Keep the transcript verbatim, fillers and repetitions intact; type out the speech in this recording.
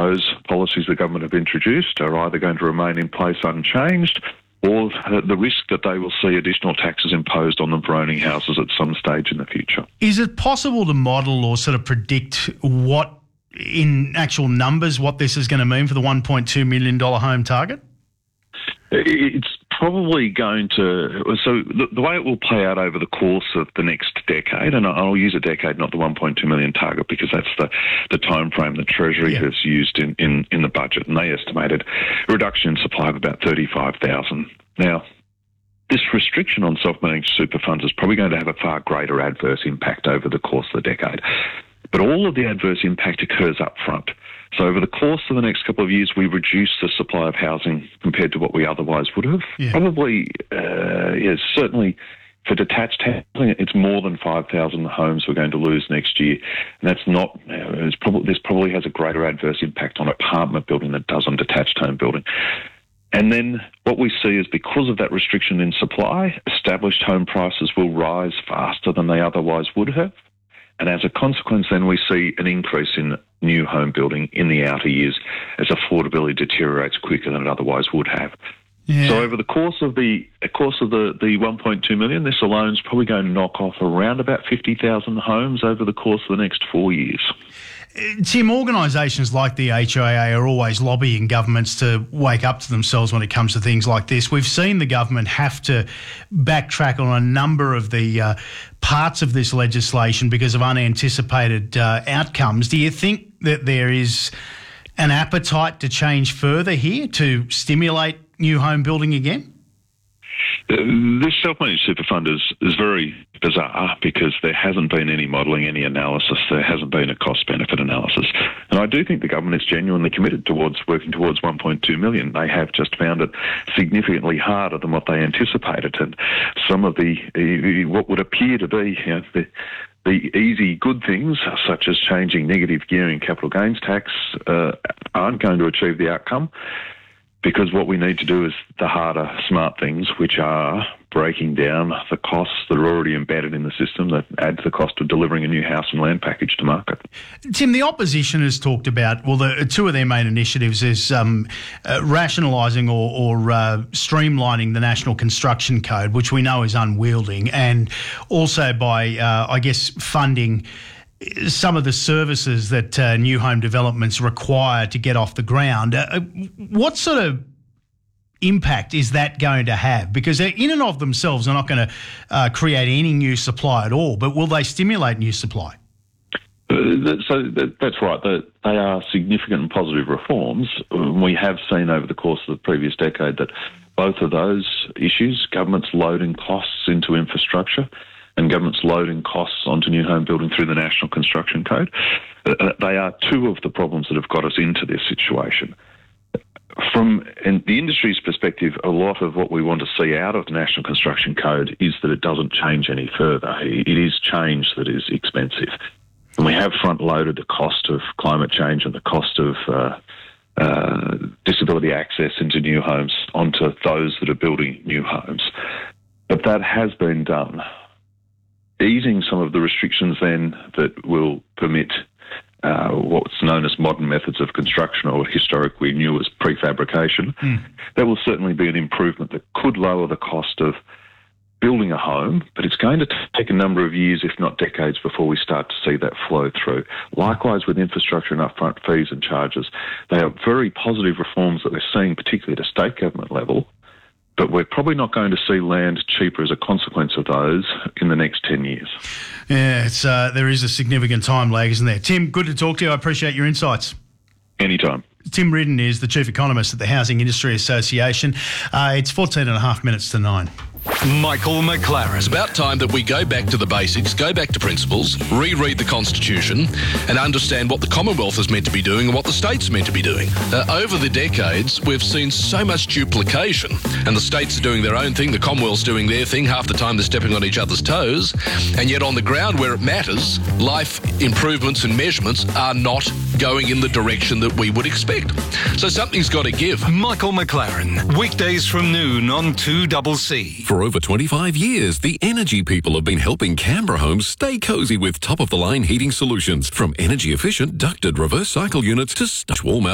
those policies the government have introduced are either going to remain in place unchanged, or the risk that they will see additional taxes imposed on them for owning houses at some stage in the future. Is it possible to model or sort of predict what, in actual numbers, what this is going to mean for the one point two million dollars home target? It's probably going to... So the, the way it will play out over the course of the next decade, and I'll use a decade, not the one point two million target, because that's the, the time frame the Treasury yeah. has used in, in, in the budget, and they estimated a reduction in supply of about thirty-five thousand. Now, this restriction on self-managed super funds is probably going to have a far greater adverse impact over the course of the decade. But all of the adverse impact occurs up front. So over the course of the next couple of years, we reduce the supply of housing compared to what we otherwise would have. Yeah. Probably, uh, yes, certainly for detached housing, it's more than five thousand homes we're going to lose next year. And that's not, it's probably, this probably has a greater adverse impact on apartment building than it does on detached home building. And then what we see is because of that restriction in supply, established home prices will rise faster than they otherwise would have. And as a consequence, then we see an increase in new home building in the outer years as affordability deteriorates quicker than it otherwise would have. Yeah. So over the course of the course of the, the one point two million, this alone is probably going to knock off around about fifty thousand homes over the course of the next four years. Tim, organisations like the H I A are always lobbying governments to wake up to themselves when it comes to things like this. We've seen the government have to backtrack on a number of the uh, parts of this legislation because of unanticipated uh, outcomes. Do you think that there is an appetite to change further here to stimulate new home building again? Uh, this self-managed super fund is, is very bizarre because there hasn't been any modelling, any analysis. There hasn't been a cost-benefit analysis. And I do think the government is genuinely committed towards working towards one point two million. They have just found it significantly harder than what they anticipated. And some of the, what would appear to be, you know, the, the easy good things, such as changing negative gearing capital gains tax, uh, aren't going to achieve the outcome. Because what we need to do is the harder, smart things, which are breaking down the costs that are already embedded in the system that add to the cost of delivering a new house and land package to market. Tim, the opposition has talked about, well, the two of their main initiatives is um, uh, rationalising or, or uh, streamlining the National Construction Code, which we know is unwielding, and also by, uh, I guess, funding some of the services that uh, new home developments require to get off the ground. Uh, what sort of impact is that going to have? Because in and of themselves, they're not going to uh, create any new supply at all, but will they stimulate new supply? Uh, so that, that's right. They are significant and positive reforms. We have seen over the course of the previous decade that both of those issues, government's loading costs into infrastructure and government's loading costs onto new home building through the National Construction Code, uh, they are two of the problems that have got us into this situation. From in the industry's perspective, a lot of what we want to see out of the National Construction Code is that it doesn't change any further. It is change that is expensive. And we have front-loaded the cost of climate change and the cost of uh, uh, disability access into new homes onto those that are building new homes. But that has been done. Easing some of the restrictions then that will permit uh, what's known as modern methods of construction, or historic we knew as prefabrication, mm. that will certainly be an improvement that could lower the cost of building a home, but it's going to take a number of years, if not decades, before we start to see that flow through. Likewise with infrastructure and upfront fees and charges. They are very positive reforms that we're seeing, particularly at a state government level, but we're probably not going to see land cheaper as a consequence of those in the next ten years. Yeah, it's uh, there is a significant time lag, isn't there? Tim, good to talk to you. I appreciate your insights. Anytime. Tim Riddon is the Chief Economist at the Housing Industry Association. Uh, it's fourteen and a half minutes to nine. Michael McLaren. It's about time that we go back to the basics, go back to principles, reread the Constitution and understand what the Commonwealth is meant to be doing and what the state's meant to be doing. Uh, over the decades, we've seen so much duplication, and the states are doing their own thing, the Commonwealth's doing their thing, half the time they're stepping on each other's toes, and yet on the ground where it matters, life improvements and measurements are not going in the direction that we would expect. So something's got to give. Michael McLaren, weekdays from noon on two C C. For over twenty-five years, the energy people have been helping Canberra homes stay cosy with top-of-the-line heating solutions, from energy-efficient ducted reverse cycle units to warm